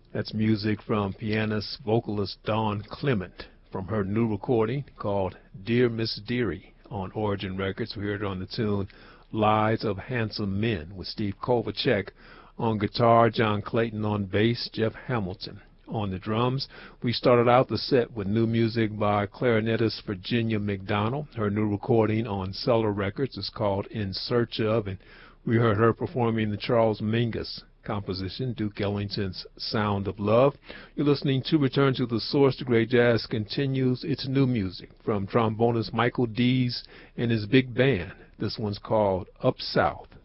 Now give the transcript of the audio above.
That's music from pianist vocalist Dawn Clement from her new recording called Dear Miss Dearie on Origin Records. We heard it on the tune Lives of Handsome Men with Steve Kovacek on guitar, John Clayton on bass, Jeff Hamilton on the drums. We started out the set with new music by clarinetist Virginia McDonald. Her new recording on Cellar Records is called In Search Of, and we heard her performing the Charles Mingus composition, Duke Ellington's Sound of Love. You're listening to Return to the Source. The Great Jazz continues its new music from trombonist Michael Dees and his big band. This one's called Up South.